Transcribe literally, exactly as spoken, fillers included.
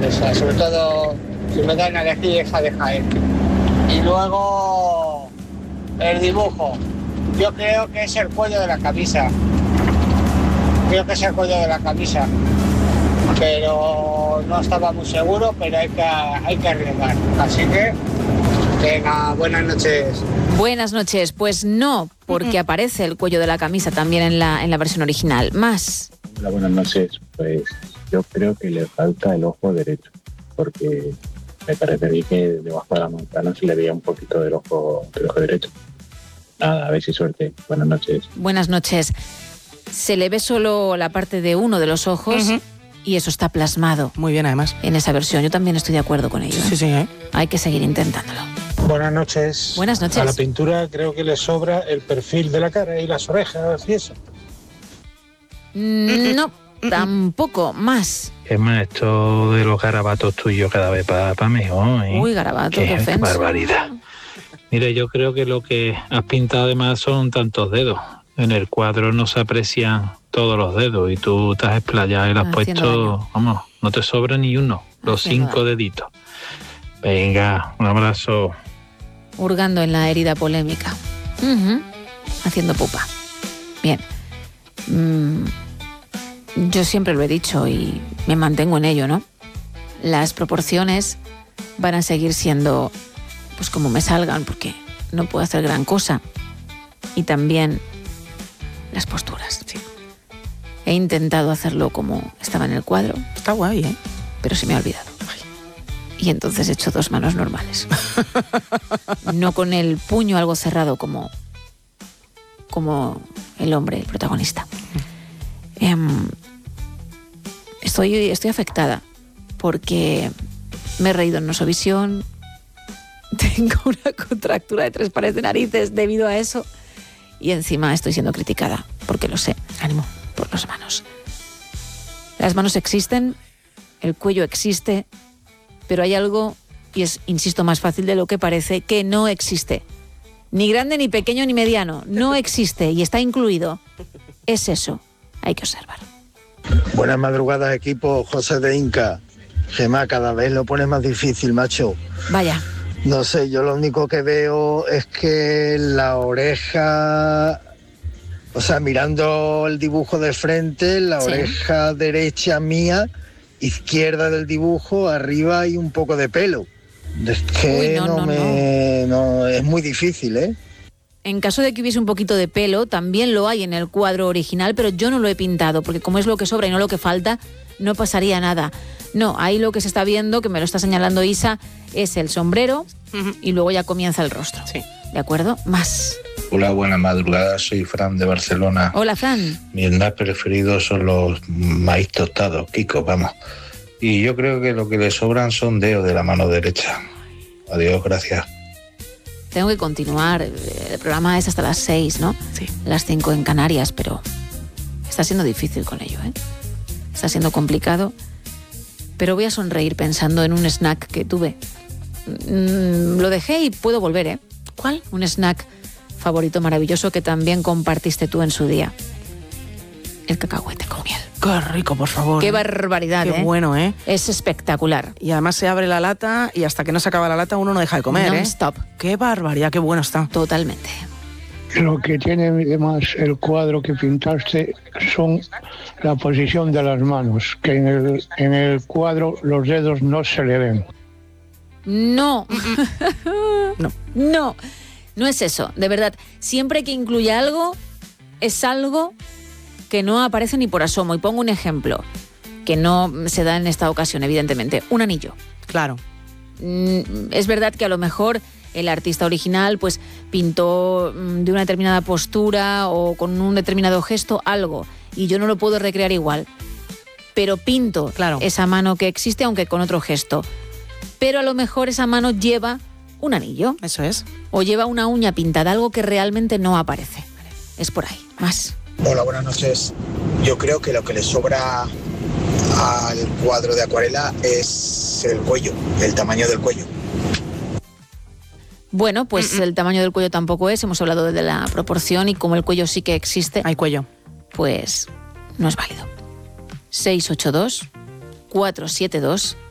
esa, sobre todo si me dan a elegir esa de Jaén. Y luego el dibujo, yo creo que es el cuello de la camisa, creo que es el cuello de la camisa, pero no estaba muy seguro, pero hay que, hay que arriesgar, así que venga, buenas noches. Buenas noches, pues no, porque aparece el cuello de la camisa también en la, en la versión original. Más. Hola, buenas noches, pues yo creo que le falta el ojo derecho, porque me parece que debajo de la manzana se le veía un poquito del ojo, del ojo derecho. Nada, a ver si suerte. Buenas noches. Buenas noches. Se le ve solo la parte de uno de los ojos uh-huh. y eso está plasmado. Muy bien, además. En esa versión. Yo también estoy de acuerdo con ello. ¿eh? Sí, sí, ¿eh? Hay que seguir intentándolo. Buenas noches. Buenas noches. A la pintura creo que le sobra el perfil de la cara y las orejas y eso. No, tampoco. Más. Es más, esto de los garabatos tuyos cada vez para pa mejor, ¿eh? Uy, garabato, qué, qué ofensa. barbaridad. Mire, yo creo que lo que has pintado además son tantos dedos. En el cuadro no se aprecian todos los dedos y tú te has explayado y le has Haciendo puesto, daño. vamos, no te sobra ni uno, los Haciendo cinco daño. deditos. Venga, un abrazo. Hurgando en la herida polémica. Uh-huh. Haciendo pupa. Bien. Mm, yo siempre lo he dicho y me mantengo en ello, ¿no? Las proporciones van a seguir siendo pues como me salgan, porque no puedo hacer gran cosa. Y también las posturas. Sí. He intentado hacerlo como estaba en el cuadro. Está guay, ¿eh? Pero se me ha olvidado. Y entonces he hecho dos manos normales. No con el puño algo cerrado como, como el hombre, el protagonista. Eh, estoy, estoy afectada porque me he reído en Nosovisión. Tengo una contractura de tres pares de narices debido a eso. Y encima estoy siendo criticada, porque lo sé. Ánimo. Por las manos. Las manos existen, el cuello existe, pero hay algo, y es, insisto, más fácil de lo que parece, que no existe. Ni grande, ni pequeño, ni mediano. No existe y está incluido. Es eso. Hay que observar. Buenas madrugadas, equipo. José de Inca. Gemma, cada vez lo pones más difícil, macho. Vaya. No sé, yo lo único que veo es que la oreja... O sea, mirando el dibujo de frente, la sí. oreja derecha mía, izquierda del dibujo, arriba hay un poco de pelo. Es que Uy, no, no, no me... No. no, es muy difícil, ¿eh? En caso de que hubiese un poquito de pelo, también lo hay en el cuadro original, pero yo no lo he pintado, porque como es lo que sobra y no lo que falta, no pasaría nada. No, ahí lo que se está viendo, que me lo está señalando Isa, es el sombrero uh-huh. y luego ya comienza el rostro. Sí. ¿De acuerdo? Más. Hola, buenas madrugadas, soy Fran de Barcelona. Hola, Fran. Mi snack preferido son los maíz tostados, Kiko, vamos. Y yo creo que lo que le sobran son dedos de la mano derecha. Adiós, gracias. Tengo que continuar. El programa es hasta las seis, ¿no? Sí. Las cinco en Canarias, pero está siendo difícil con ello, ¿eh? Está siendo complicado. Pero voy a sonreír pensando en un snack que tuve. Mm, lo dejé y puedo volver, ¿eh? ¿Cuál? Un snack favorito maravilloso que también compartiste tú en su día. El cacahuete con miel. Qué rico, por favor. Qué barbaridad, Qué ¿eh? Qué bueno, ¿eh? Es espectacular. Y además se abre la lata y hasta que no se acaba la lata uno no deja de comer, non ¿eh? stop. Qué barbaridad, qué bueno está. Totalmente. Lo que tiene además el cuadro que pintaste son la posición de las manos, que en el, en el cuadro los dedos no se le ven. No. no. No. No es eso, de verdad. Siempre que incluye algo, es algo que no aparece ni por asomo. Y pongo un ejemplo, que no se da en esta ocasión, evidentemente. Un anillo. Claro. Es verdad que a lo mejor el artista original pues pintó de una determinada postura o con un determinado gesto algo, y yo no lo puedo recrear igual. Pero pinto claro. esa mano que existe, aunque con otro gesto. Pero a lo mejor esa mano lleva un anillo. Eso es. O lleva una uña pintada, algo que realmente no aparece. Es por ahí. Más. Hola, buenas noches. Yo creo que lo que le sobra al cuadro de acuarela es el cuello, el tamaño del cuello. Bueno, pues Mm-mm. el tamaño del cuello tampoco es. Hemos hablado de la proporción y como el cuello sí que existe. Hay cuello. Pues no es válido. seis ocho dos, cuatro siete dos,